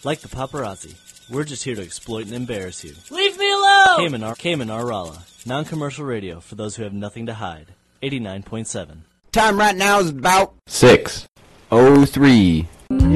Like the paparazzi, we're just here to exploit and embarrass you. Leave me alone! Cayman Rala, non-commercial radio for those who have nothing to hide. 89.7. Time right now is about 6:03.